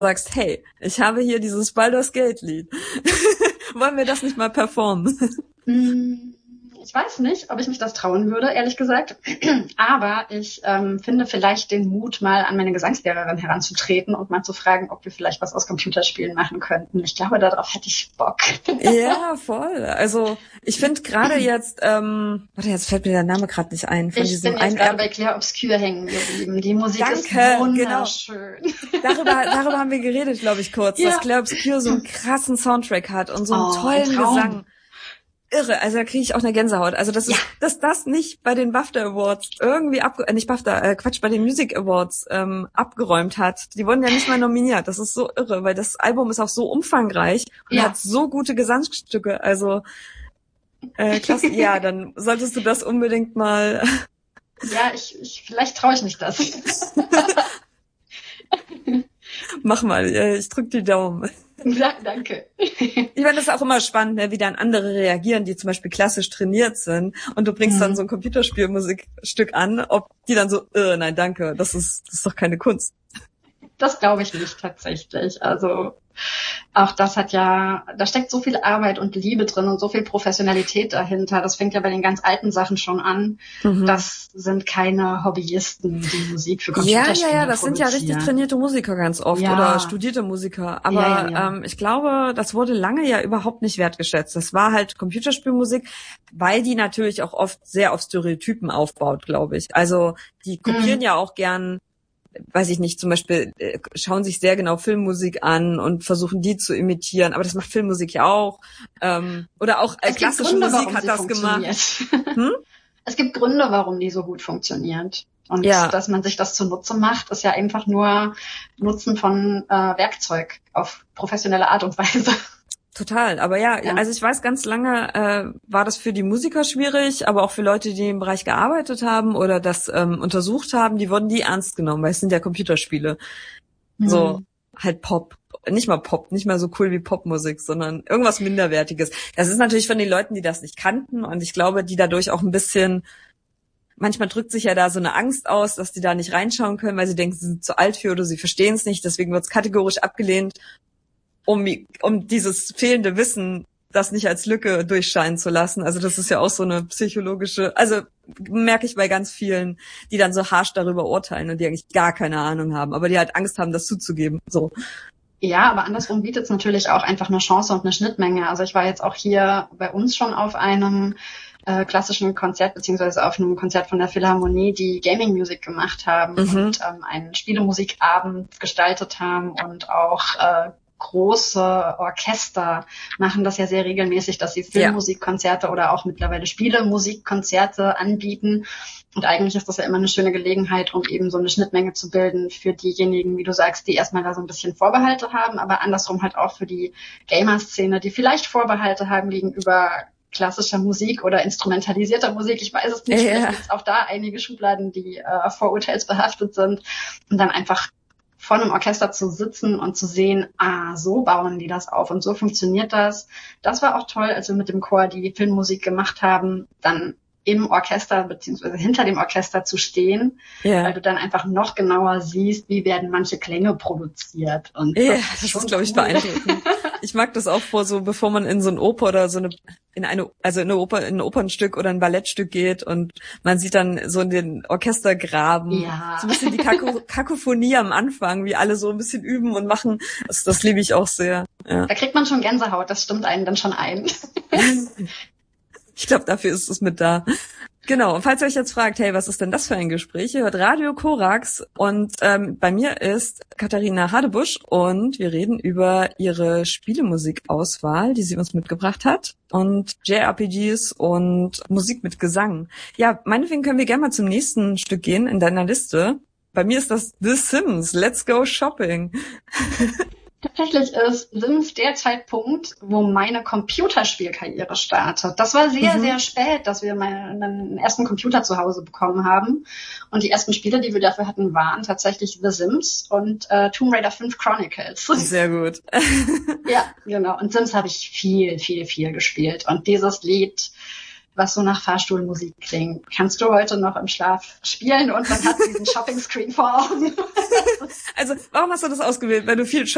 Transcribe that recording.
sagst, hey, ich habe hier dieses Baldur's Gate Lied. Wollen wir das nicht mal performen? Ich weiß nicht, ob ich mich das trauen würde, ehrlich gesagt. Aber ich finde vielleicht den Mut, mal an meine Gesangslehrerin heranzutreten und mal zu fragen, ob wir vielleicht was aus Computerspielen machen könnten. Ich glaube, darauf hätte ich Bock. Ja, voll. Also ich finde gerade jetzt, jetzt fällt mir der Name gerade nicht ein. Von ich bin jetzt gerade bei Clair Obscur hängen geblieben. Die Musik ist wunderschön. Genau. Darüber haben wir geredet, glaube ich, kurz, dass Clair Obscur so einen krassen Soundtrack hat und so einen tollen Gesang. Irre, also da kriege ich auch eine Gänsehaut. Also dass das nicht bei den BAFTA Awards irgendwie bei den Music Awards abgeräumt hat. Die wurden ja nicht mal nominiert. Das ist so irre, weil das Album ist auch so umfangreich und hat so gute Gesangsstücke. Also klasse. Ja, dann solltest du das unbedingt mal. Ja, vielleicht traue ich mich das. Mach mal, ich drück die Daumen. Ja, danke. Ich meine, das ist auch immer spannend, wie dann andere reagieren, die zum Beispiel klassisch trainiert sind und du bringst dann so ein Computerspielmusikstück an, ob die dann so, nein, danke, das ist doch keine Kunst. Das glaube ich nicht tatsächlich. Also auch das da steckt so viel Arbeit und Liebe drin und so viel Professionalität dahinter. Das fängt ja bei den ganz alten Sachen schon an. Das sind keine Hobbyisten, die Musik für Computerspiele Ja, das sind ja richtig trainierte Musiker ganz oft oder studierte Musiker. Aber ich glaube, das wurde lange ja überhaupt nicht wertgeschätzt. Das war halt Computerspielmusik, weil die natürlich auch oft sehr auf Stereotypen aufbaut, glaube ich. Also die kopieren ja auch gern, weiß ich nicht, zum Beispiel schauen sich sehr genau Filmmusik an und versuchen die zu imitieren, aber das macht Filmmusik ja auch. Oder auch klassische Musik hat das gemacht. Es gibt Gründe, warum die so gut funktioniert. Und dass man sich das zunutze macht, ist ja einfach nur Nutzen von Werkzeug auf professionelle Art und Weise. Total, aber also ich weiß, ganz lange war das für die Musiker schwierig, aber auch für Leute, die im Bereich gearbeitet haben oder das untersucht haben, die wurden nie ernst genommen, weil es sind ja Computerspiele. So halt Pop, nicht mal so cool wie Popmusik, sondern irgendwas Minderwertiges. Das ist natürlich von den Leuten, die das nicht kannten und ich glaube, die dadurch auch ein bisschen, manchmal drückt sich ja da so eine Angst aus, dass die da nicht reinschauen können, weil sie denken, sie sind zu alt für oder sie verstehen es nicht, deswegen wird es kategorisch abgelehnt. Um dieses fehlende Wissen, das nicht als Lücke durchscheinen zu lassen. Also das ist ja auch so eine psychologische, also merke ich bei ganz vielen, die dann so harsch darüber urteilen und die eigentlich gar keine Ahnung haben, aber die halt Angst haben, das zuzugeben. So. Ja, aber andersrum bietet es natürlich auch einfach eine Chance und eine Schnittmenge. Also ich war jetzt auch hier bei uns schon auf einem klassischen Konzert, beziehungsweise auf einem Konzert von der Philharmonie, die Gaming Music gemacht haben und einen Spielemusikabend gestaltet haben und auch große Orchester machen das ja sehr regelmäßig, dass sie Filmmusikkonzerte oder auch mittlerweile Spielemusikkonzerte anbieten. Und eigentlich ist das ja immer eine schöne Gelegenheit, um eben so eine Schnittmenge zu bilden für diejenigen, wie du sagst, die erstmal da so ein bisschen Vorbehalte haben, aber andersrum halt auch für die Gamer-Szene, die vielleicht Vorbehalte haben gegenüber klassischer Musik oder instrumentalisierter Musik. Ich weiß es nicht. Vielleicht gibt es auch da einige Schubladen, die vorurteilsbehaftet sind und dann einfach vor einem Orchester zu sitzen und zu sehen, so bauen die das auf und so funktioniert das. Das war auch toll, als wir mit dem Chor die Filmmusik gemacht haben, dann im Orchester beziehungsweise hinter dem Orchester zu stehen, weil du dann einfach noch genauer siehst, wie werden manche Klänge produziert. Und das ist, glaube ich, beeindruckend. Ich mag das auch bevor man in so ein Oper oder in ein Opernstück oder ein Ballettstück geht und man sieht dann so in den Orchestergraben, so ein bisschen die Kakophonie am Anfang, wie alle so ein bisschen üben und machen. Das liebe ich auch sehr. Ja. Da kriegt man schon Gänsehaut, das stimmt einen dann schon ein. Ich glaube, dafür ist es mit da. Genau, und falls ihr euch jetzt fragt, hey, was ist denn das für ein Gespräch? Ihr hört Radio Korax und bei mir ist Katharina Hadebusch und wir reden über ihre Spielemusikauswahl, die sie uns mitgebracht hat und JRPGs und Musik mit Gesang. Ja, meinetwegen können wir gerne mal zum nächsten Stück gehen in deiner Liste. Bei mir ist das The Sims, Let's Go Shopping. Tatsächlich ist Sims der Zeitpunkt, wo meine Computerspielkarriere startet. Das war sehr, sehr spät, dass wir meinen ersten Computer zu Hause bekommen haben. Und die ersten Spiele, die wir dafür hatten, waren tatsächlich The Sims und Tomb Raider 5 Chronicles. Sehr gut. Ja, genau. Und Sims habe ich viel, viel, viel gespielt. Und dieses Lied, was so nach Fahrstuhlmusik klingt, kannst du heute noch im Schlaf spielen und man hat diesen Shopping-Screen vor Augen. Also, warum hast du das ausgewählt? Weil du viel